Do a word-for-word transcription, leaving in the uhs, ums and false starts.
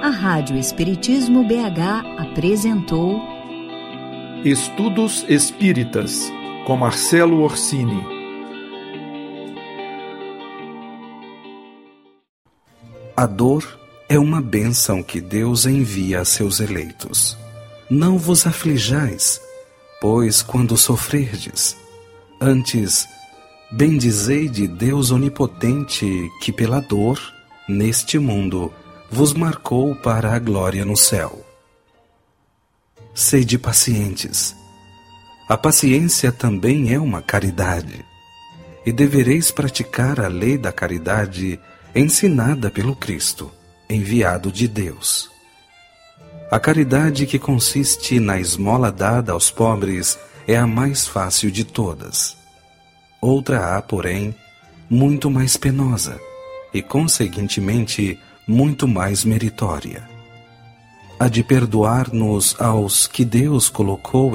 a Rádio Espiritismo B H apresentou Estudos Espíritas, com Marcelo Orsini. A dor é uma bênção que Deus envia a seus eleitos. Não vos aflijais, pois quando sofrerdes, antes bendizei de Deus onipotente que pela dor, neste mundo, vos marcou para a glória no céu. Sede pacientes. A paciência também é uma caridade, e devereis praticar a lei da caridade ensinada pelo Cristo, enviado de Deus. A caridade que consiste na esmola dada aos pobres é a mais fácil de todas. Outra há, porém, muito mais penosa e, conseguintemente, muito mais meritória. A de perdoar-nos aos que Deus colocou